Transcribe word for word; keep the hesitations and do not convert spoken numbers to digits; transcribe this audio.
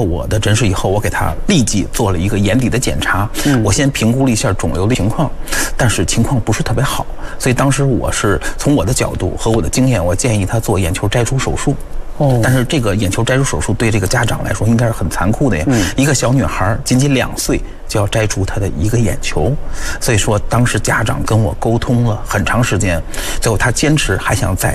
我的诊室以后，我给他立即做了一个眼底的检查，嗯，我先评估了一下肿瘤的情况，但是情况不是特别好，所以当时我是从我的角度和我的经验，我建议他做眼球摘除手术。哦，但是这个眼球摘除手术对这个家长来说应该是很残酷的呀。嗯，一个小女孩仅仅两岁就要摘除她的一个眼球，所以说当时家长跟我沟通了很长时间，最后他坚持还想再